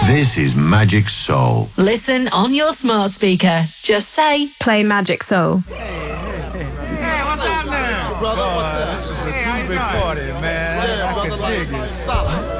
This is Magic Soul. Listen on your smart speaker. Just say, play Magic Soul. Hey, what's up now? Brother, what's up? This is a groovy party, man. Yeah, I brother, can dig it. solid.